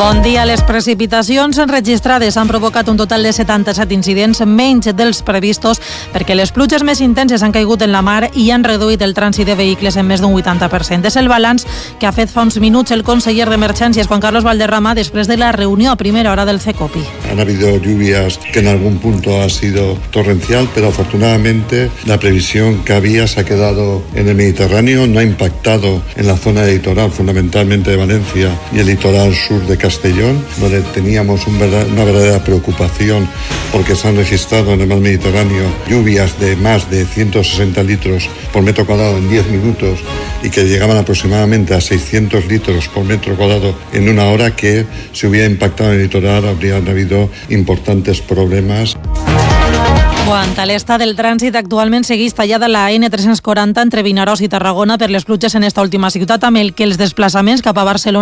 Bon dia. Les precipitacions enregistrades han provocat un total de 77 incidents, menys dels previstos, perquè les pluges més intenses han caigut en la mar i han reduït el trànsit de vehicles en més d'un 80%. És el balanç que ha fet fa uns minuts el conseller d'Emergències, Juan Carlos Valderrama, després de la reunió a primera hora del CECOPI. Han habido lluvias que en algún punto ha sido torrencial, pero afortunadamente la previsión que había se ha quedado en el Mediterráneo, no ha impactado en la zona de litoral, fundamentalmente de Valencia y el litoral sur de Castellón, donde teníamos una verdadera preocupación porque se han registrado en el mar Mediterráneo lluvias de más de 160 litros por metro cuadrado en 10 minutos y que llegaban aproximadamente a 600 litros por metro cuadrado en una hora, que si hubiera impactado en el litoral habrían habido importantes problemas. Quant a l'estat del trànsit, actualment segueix tallada la N340 entre Vinaròs i Tarragona per les pluges en esta última ciutat, amb el que els desplaçaments cap a Barcelona